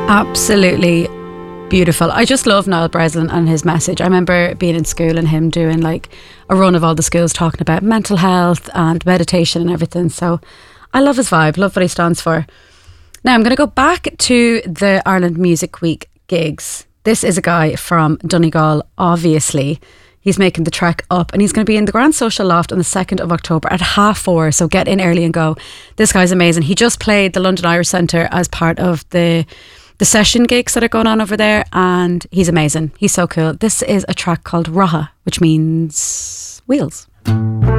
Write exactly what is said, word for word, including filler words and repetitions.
Absolutely beautiful. I just love Niall Breslin and his message. I remember being in school and him doing like a run of all the schools talking about mental health and meditation and everything. So I love his vibe, love what he stands for. Now I'm going to go back to the Ireland Music Week gigs. This is a guy from Donegal, obviously. He's making the trek up and he's going to be in the Grand Social Loft on the second of October at half four. So get in early and go. This guy's amazing. He just played the London Irish Centre as part of the the session gigs that are going on over there, and he's amazing. He's so cool. This is a track called Raha, which means wheels.